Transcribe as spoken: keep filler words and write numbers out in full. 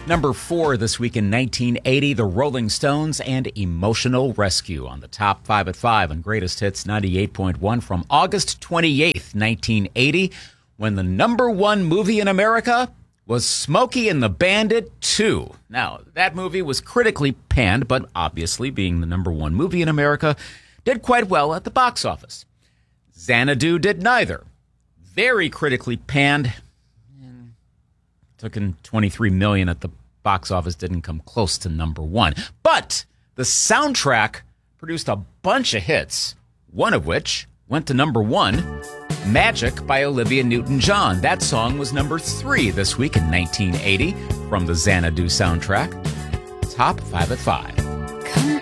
Number four this week in nineteen eighty, The Rolling Stones and Emotional Rescue on the top five at five on Greatest Hits ninety-eight point one from August twenty-eighth, nineteen eighty, when the number one movie in America was Smokey and the Bandit two. Now, that movie was critically panned, but obviously, being the number one movie in America, did quite well at the box office. Xanadu did neither. Very critically panned. Took in twenty-three million dollars at the box office, didn't come close to number one. But the soundtrack produced a bunch of hits, one of which went to number one, Magic by Olivia Newton-John. That song was number three this week in nineteen eighty from the Xanadu soundtrack. Top five at five. Come